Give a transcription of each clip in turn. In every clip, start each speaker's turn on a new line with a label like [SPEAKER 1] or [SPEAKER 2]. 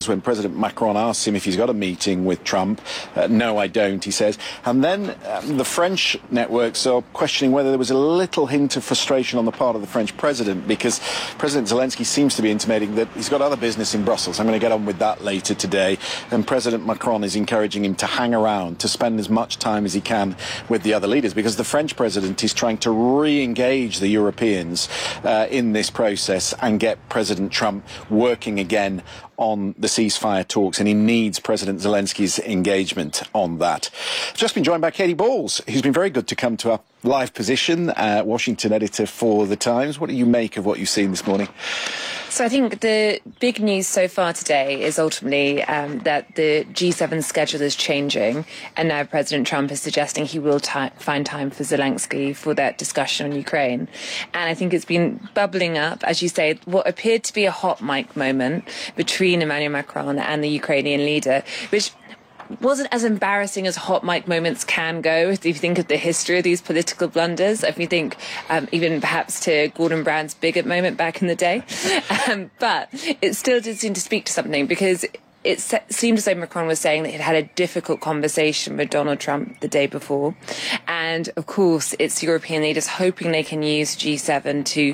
[SPEAKER 1] Brussels when President Macron asks him if he's got a meeting with Trump. No, I don't, he says. And then the French networks are questioning whether there was a little hint of frustration on the part of the French president, because President Zelensky seems to be intimating that he's got other business in Brussels. I'm going to get on with that later today. And President Macron is encouraging him to hang around, to spend as much time as he can with the other leaders, because the French president is trying to re-engage the Europeans in this process and get President Trump working again on the ceasefire talks, and he needs President Zelensky's engagement on that. Just been joined by Katy Balls, who's been very good to come to our live position, Washington editor for The Times. What do you make of what you've seen this morning?
[SPEAKER 2] So I think the big news so far today is ultimately that the G7 schedule is changing, and now President Trump is suggesting he will find time for Zelensky for that discussion on Ukraine. And I think it's been bubbling up, as you say, what appeared to be a hot mic moment between Emmanuel Macron and the Ukrainian leader, which wasn't as embarrassing as hot mic moments can go if you think of the history of these political blunders. If you think even perhaps to Gordon Brown's bigot moment back in the day. But it still did seem to speak to something, because it seemed as though Macron was saying that he'd had a difficult conversation with Donald Trump the day before. And, of course, it's European leaders hoping they can use G7 to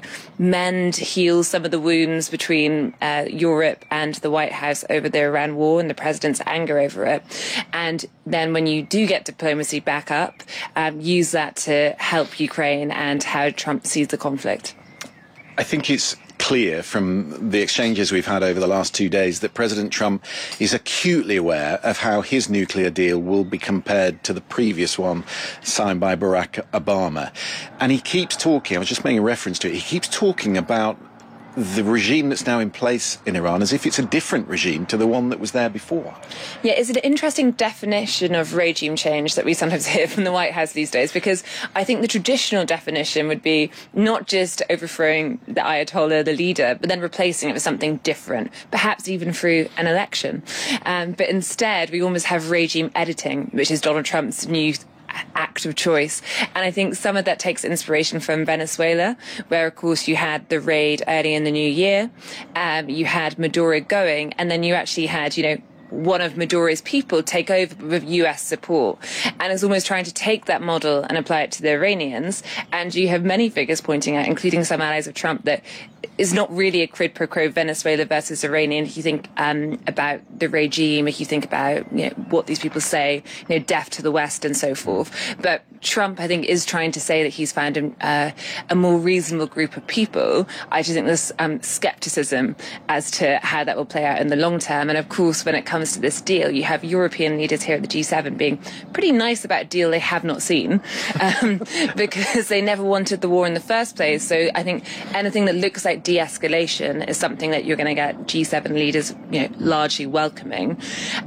[SPEAKER 2] heal some of the wounds between Europe and the White House over the Iran war and the president's anger over it. And then when you do get diplomacy back up, use that to help Ukraine and how Trump sees the conflict.
[SPEAKER 1] I think it's clear from the exchanges we've had over the last 2 days that President Trump is acutely aware of how his nuclear deal will be compared to the previous one signed by Barack Obama. And he keeps talking, I was just making a reference to it, he keeps talking about the regime that's now in place in Iran as if it's a different regime to the one that was there before.
[SPEAKER 2] Yeah, it's an interesting definition of regime change that we sometimes hear from the White House these days, because I think the traditional definition would be not just overthrowing the Ayatollah, the leader, but then replacing it with something different, perhaps even through an election. But instead, we almost have regime editing, which is Donald Trump's new act of choice. And I think some of that takes inspiration from Venezuela, where, of course, you had the raid early in the new year, you had Maduro going, and then you actually had, one of Maduro's people take over with US support. And it's almost trying to take that model and apply it to the Iranians. And you have many figures pointing out, including some allies of Trump, that is not really a quid pro quo Venezuela versus Iranian. If you think about the regime, if you think about what these people say, death to the West and so forth. But Trump, I think, is trying to say that he's found a more reasonable group of people. I just think there's skepticism as to how that will play out in the long term. And of course, when it comes to this deal, you have European leaders here at the G7 being pretty nice about a deal they have not seen, because they never wanted the war in the first place. So I think anything that looks like de-escalation is something that you're going to get G7 leaders, largely welcoming.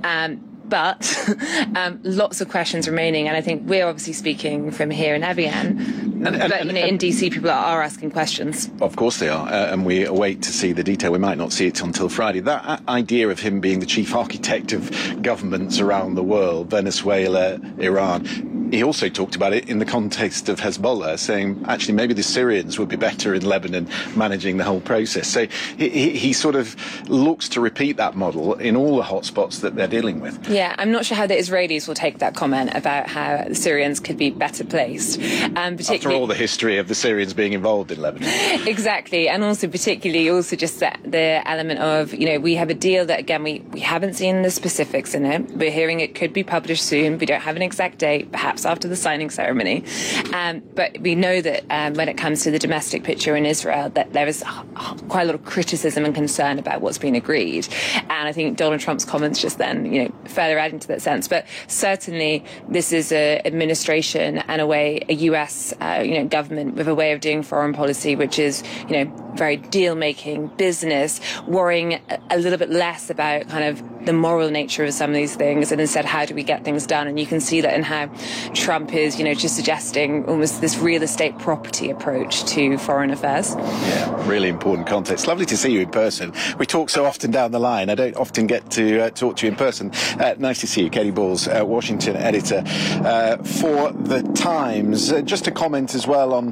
[SPEAKER 2] But lots of questions remaining, and I think we're obviously speaking from here in Evian, but in DC people are asking questions.
[SPEAKER 1] Of course they are, and we await to see the detail. We might not see it until Friday. That idea of him being the chief architect of governments around the world, Venezuela, Iran, he also talked about it in the context of Hezbollah, saying actually maybe the Syrians would be better in Lebanon managing the whole process. So he sort of looks to repeat that model in all the hotspots that they're dealing with.
[SPEAKER 2] Yeah, I'm not sure how the Israelis will take that comment about how the Syrians could be better placed. Particularly
[SPEAKER 1] after all the history of the Syrians being involved in Lebanon.
[SPEAKER 2] Exactly, and also particularly just the element of, we have a deal that, again, we haven't seen the specifics in it. We're hearing it could be published soon. We don't have an exact date, perhaps after the signing ceremony. But we know that when it comes to the domestic picture in Israel, that there is quite a lot of criticism and concern about what's been agreed. And I think Donald Trump's comments just then, further adding to that sense. But certainly this is an administration and a US government with a way of doing foreign policy which is very deal-making, business, worrying a little bit less about kind of the moral nature of some of these things, and instead how do we get things done. And you can see that in how Trump is just suggesting almost this real estate property approach to foreign affairs.
[SPEAKER 1] Yeah, really important context. Lovely to see you in person. We talk so often down the line. I don't often get to talk to you in person. Nice to see you. Katy Balls, Washington editor for The Times. Just a comment as well on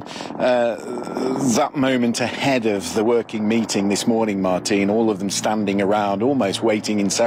[SPEAKER 1] that moment ahead of the working meeting this morning, Martine. All of them standing around, almost waiting in ceremony.